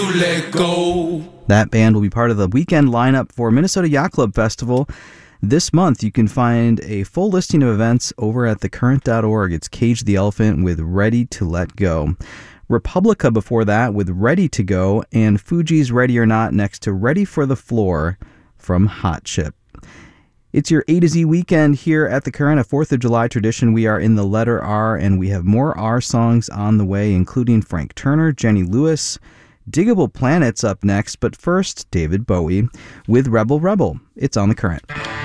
Let go. That band will be part of the weekend lineup for Minnesota Yacht Club Festival this month. You can find a full listing of events over at thecurrent.org. It's Cage the Elephant with Ready to Let Go. Republica before that with Ready to Go, and Fuji's Ready or Not next to Ready for the Floor from Hot Chip. It's your A to Z weekend here at The Current, a 4th of July tradition. We are in the letter R, and we have more R songs on the way, including Frank Turner, Jenny Lewis, Diggable Planets up next, but first, David Bowie with Rebel Rebel. It's on The Current.